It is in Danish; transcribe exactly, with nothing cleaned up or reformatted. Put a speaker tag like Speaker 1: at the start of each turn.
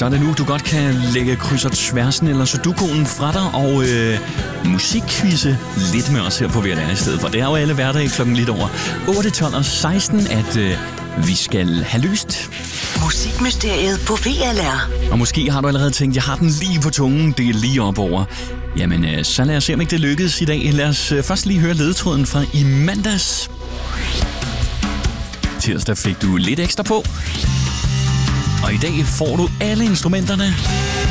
Speaker 1: så er det nu, du godt kan lægge kryds og tværsen eller sudoku'en fra dig og øh, musikquizze lidt med os her på V R L R i stedet for. Det er jo alle hverdage klokken lidt over otte, tolv og seksten, at øh, vi skal have løst
Speaker 2: Musikmysteriet på V R L R.
Speaker 1: Og måske har du allerede tænkt, jeg har den lige på tungen, det er lige op over. Jamen, øh, så lad os se, om ikke det lykkedes i dag. Lad os øh, først lige høre ledetråden fra i mandags. Tirsdag fik du lidt ekstra på. Og i dag får du alle instrumenterne.